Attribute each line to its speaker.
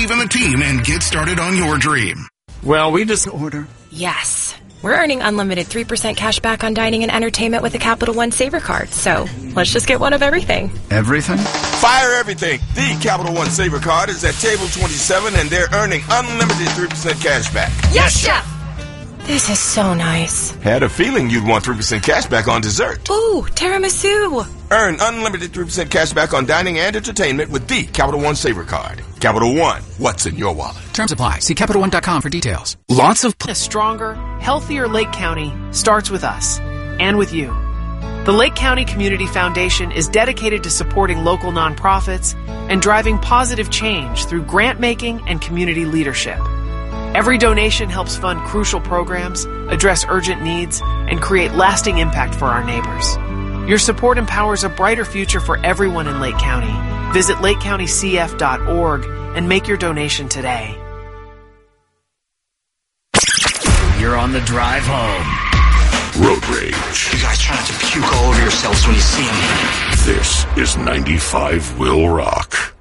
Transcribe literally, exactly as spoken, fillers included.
Speaker 1: believe in the team and get started on your dream.
Speaker 2: Well, we just order.
Speaker 3: Yes. We're earning unlimited three percent cash back on dining and entertainment with a Capital One Saver card. So let's just get one of everything.
Speaker 4: Everything?
Speaker 5: Fire everything. The Capital One Saver card is at table twenty-seven, and they're earning unlimited three percent cash back.
Speaker 3: Yes, Chef! This is so nice.
Speaker 5: Had a feeling you'd want three percent cash back on dessert.
Speaker 3: Ooh, tiramisu.
Speaker 5: Earn unlimited three percent cash back on dining and entertainment with the Capital One Saver card. Capital One, what's in your wallet?
Speaker 6: Terms apply. See Capital One dot com for details.
Speaker 7: Lots of...
Speaker 8: A stronger, healthier Lake County starts with us and with you. The Lake County Community Foundation is dedicated to supporting local nonprofits and driving positive change through grant making and community leadership. Every donation helps fund crucial programs, address urgent needs, and create lasting impact for our neighbors. Your support empowers a brighter future for everyone in Lake County. Visit lake county c f dot org and make your donation today.
Speaker 7: You're on the drive home.
Speaker 1: Road Rage.
Speaker 9: You guys try not to puke all over yourselves when you see me.
Speaker 1: This is ninety-five Will Rock.